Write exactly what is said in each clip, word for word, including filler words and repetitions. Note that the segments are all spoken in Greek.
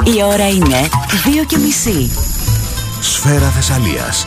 Η ώρα είναι δύο και μισή. Σφαίρα Θεσσαλίας.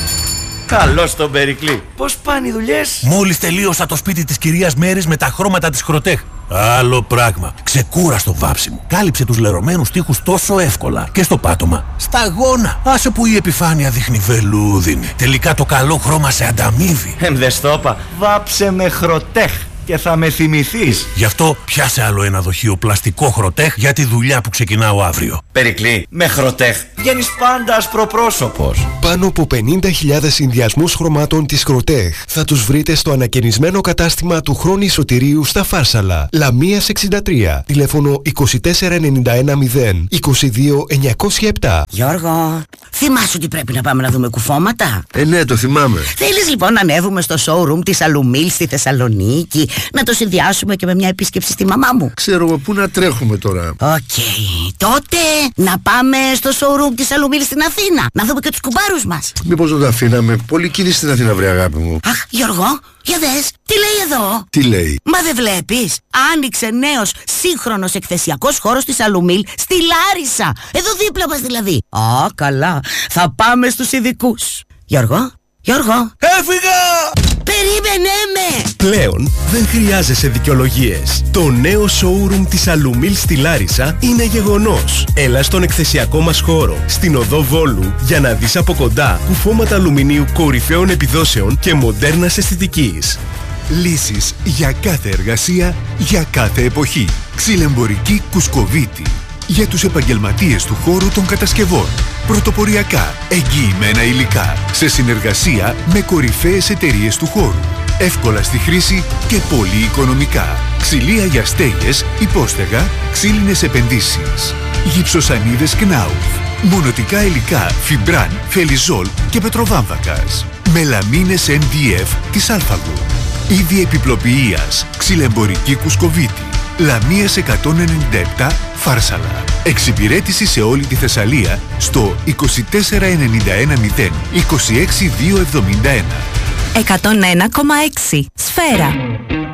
Καλώς τον Περικλή. Πώς πάνε οι δουλειές? Μόλις τελείωσα το σπίτι της κυρίας Μέρης με τα χρώματα της Χροτέχ. Άλλο πράγμα. Ξεκούραστο βάψιμο. Κάλυψε τους λερωμένους τοίχους τόσο εύκολα. Και στο πάτωμα. Σταγόνα. Άσε που η επιφάνεια δείχνει βελούδινη. Τελικά το καλό χρώμα σε ανταμείβει. Εμ δε στο είπα. Βάψε με Χροτέχ και θα με θυμηθείς. Γι' αυτό πιάσε άλλο ένα δοχείο πλαστικό Χροτέχ για τη δουλειά που ξεκινάω αύριο. Περικλή, με Χροτέχ βγαίνεις πάντα ασπροπρόσωπος. Πάνω από πενήντα χιλιάδες συνδυασμούς χρωμάτων της Χροτέχ θα τους βρείτε στο ανακαινισμένο κατάστημα του Χρόνη Σωτηρίου στα Φάρσαλα. Λαμίας εξήντα τρία. Τηλέφωνο είκοσι τέσσερα ενενήντα ένα μηδέν είκοσι δύο εννιακόσια επτά. Γιώργο, θυμάσαι ότι πρέπει να πάμε να δούμε κουφώματα? Ε, ναι, το θυμάμαι. Θέλεις λοιπόν να ανέβουμε στο showroom της Αλουμίλ στη Θεσσαλονίκη, να το συνδυάσουμε και με μια επίσκεψη στη μαμά μου? Ξέρω πού να τρέχουμε τώρα. Οκ, okay. Τότε να πάμε στο showroom της Αλουμίλ στην Αθήνα, να δούμε και τους κουμπάρους μας. Μήπως δεν τα αφήναμε? Πολύ κίνηση στην Αθήνα, βρε αγάπη μου. Αχ, Γιώργο, για δες, τι λέει εδώ? Τι λέει? Μα δεν βλέπεις? Άνοιξε νέος σύγχρονος εκθεσιακός χώρος της Αλουμίλ στη Λάρισα. Εδώ δίπλα μας δηλαδή. Α, καλά, θα πάμε στους ειδικούς. Γιώργο, Γιώργο. Έφυγα! Περίμενε με! Πλέον δεν χρειάζεσαι δικαιολογίες. Το νέο showroom της Αλουμίλ στη Λάρισα είναι γεγονός. Έλα στον εκθεσιακό μας χώρο, στην οδό Βόλου, για να δεις από κοντά κουφώματα αλουμινίου κορυφαίων επιδόσεων και μοντέρνας αισθητικής. Λύσεις για κάθε εργασία, για κάθε εποχή. Ξυλεμπορική Κουσκοβίτη. Για τους επαγγελματίες του χώρου των κατασκευών. Πρωτοποριακά, εγγυημένα υλικά. Σε συνεργασία με κορυφαίες εταιρείες του χώρου. Εύκολα στη χρήση και πολύ οικονομικά. Ξυλία για στέγες, υπόστεγα, ξύλινες επενδύσεις. Γυψοσανίδες Κνάουφ. Μονοτικά υλικά Φιμπράν, Φελιζόλ και Πετροβάμβακας. Μελαμίνες εν ντι εφ της Αλφαγού. Είδη επιπλοποιείας. Ξυλεμπορική Κουσκοβίτη. Λαμίας εκατόν ενενήντα επτά Φάρσαλα. Εξυπηρέτηση σε όλη τη Θεσσαλία στο είκοσι τέσσερα ενενήντα ένα μηδέν είκοσι έξι διακόσια εβδομήντα ένα. εκατόν ένα κόμμα έξι. Σφαίρα.